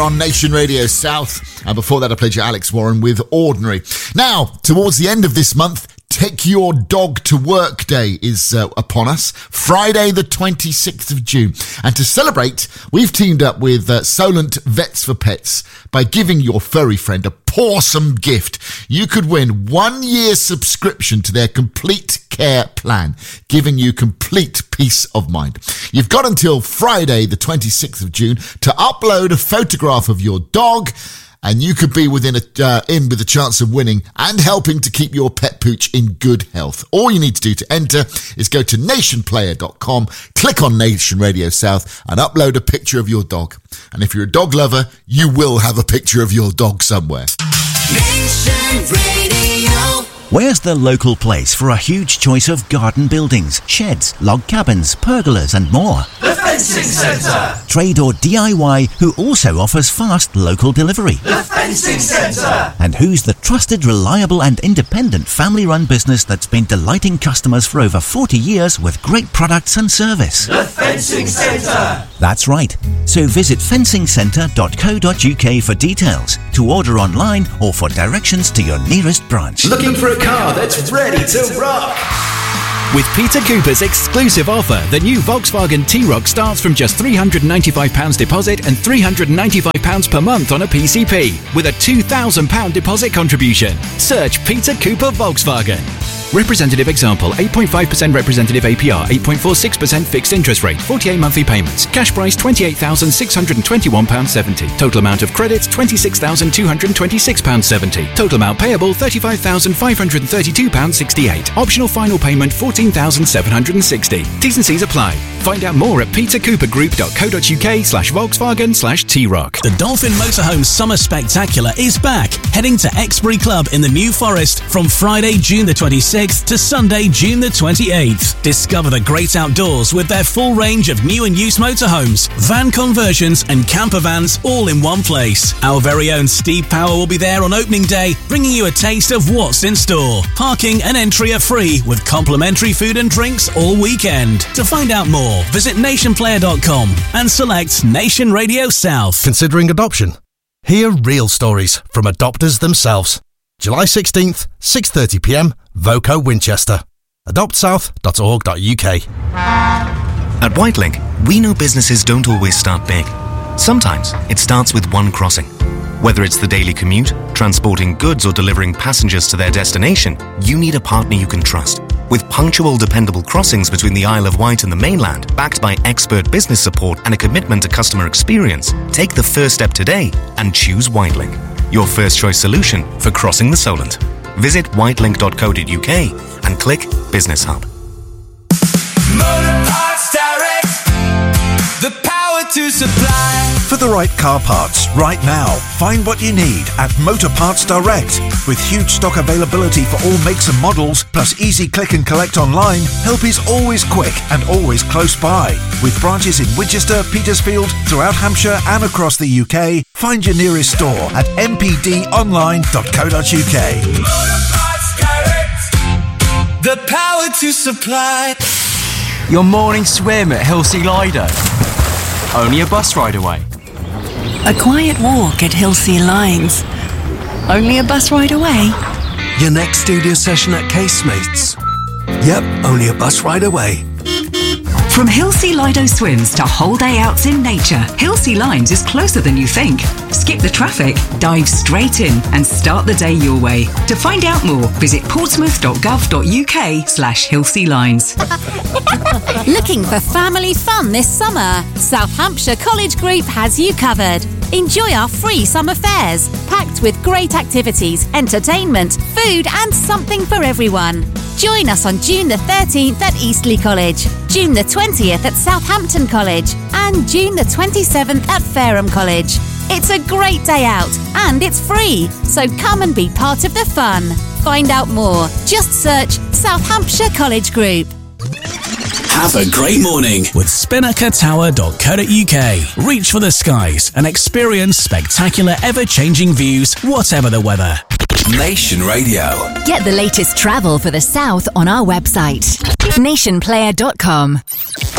On Nation Radio South, and before that I played you Alex Warren with Ordinary. Now, towards the end of this month, Take Your Dog to Work Day is upon us, Friday the 26th of June. And to celebrate, we've teamed up with Solent Vets for Pets by giving your furry friend a pawsome gift. You could win 1 year subscription to their complete care plan, giving you complete peace of mind. You've got until Friday the 26th of June to upload a photograph of your dog, and you could be in with a chance of winning and helping to keep your pet pooch in good health. All you need to do to enter is go to nationplayer.com, click on Nation Radio South and upload a picture of your dog. And if you're a dog lover, you will have a picture of your dog somewhere. Nation Radio. Where's the local place for a huge choice of garden buildings, sheds, log cabins, pergolas and more? The Fencing Centre. Trade or DIY, who also offers fast local delivery. The Fencing Centre. And who's the trusted, reliable and independent family-run business that's been delighting customers for over 40 years with great products and service? The Fencing Centre. That's right. So visit fencingcentre.co.uk for details, to order online or for directions to your nearest branch. Looking for a car that's ready to rock? With Peter Cooper's exclusive offer, the new Volkswagen T-Roc starts from just £395 deposit and £395 per month on a PCP, with a £2,000 deposit contribution. Search Peter Cooper Volkswagen. Representative example, 8.5% representative APR, 8.46% fixed interest rate, 48 monthly payments. Cash price £28,621.70. Total amount of credits £26,226.70. Total amount payable £35,532.68. Optional final payment £14,760. T's and C's apply. Find out more at petercoopergroup.co.uk/Volkswagen/T-Roc. The Dolphin Motorhomes Summer Spectacular is back, heading to Exbury Club in the New Forest from Friday, June the 26th to Sunday, June the 28th. Discover the great outdoors with their full range of new and used motorhomes, van conversions and camper vans all in one place. Our very own Steve Power will be there on opening day, bringing you a taste of what's in store. Parking and entry are free with complimentary food and drinks all weekend. To find out more, visit nationplayer.com and select Nation Radio South. Considering adoption? Hear real stories from adopters themselves. July 16th, 6:30pm, Voco Winchester. adoptsouth.org.uk. At Whitelink, we know businesses don't always start big. Sometimes it starts with one crossing. Whether it's the daily commute, transporting goods or delivering passengers to their destination, you need a partner you can trust. With punctual, dependable crossings between the Isle of Wight and the mainland, backed by expert business support and a commitment to customer experience, take the first step today and choose Whitelink, your first choice solution for crossing the Solent. Visit whitelink.co.uk and click Business Hub. Motor Parts Direct. The power to supply. For the right car parts right now, find what you need at Motor Parts Direct. With huge stock availability for all makes and models, plus easy click and collect online, help is always quick and always close by. With branches in Winchester, Petersfield, throughout Hampshire and across the UK, find your nearest store at mpdonline.co.uk. Motor Parts Direct. The power to supply. Your morning swim at Hilsea Lido. Only a bus ride away. A quiet walk at Hilsea Lines. Only a bus ride away. Your next studio session at Casemates. Yep, only a bus ride away. From Hilsea Lido swims to whole day outs in nature, Hilsea Lines is closer than you think. Skip the traffic, dive straight in and start the day your way. To find out more, visit portsmouth.gov.uk/Hilsea Lines. Looking for family fun this summer? South Hampshire College Group has you covered. Enjoy our free summer fairs, packed with great activities, entertainment, food and something for everyone. Join us on June the 13th at Eastleigh College, June the 20th at Southampton College and June the 27th at Fareham College. It's a great day out and it's free, so come and be part of the fun. Find out more. Just search South Hampshire College Group. Have a great morning with spinnakertower.co.uk. Reach for the skies and experience spectacular ever-changing views, whatever the weather. Nation Radio. Get the latest travel for the south on our website, nationplayer.com.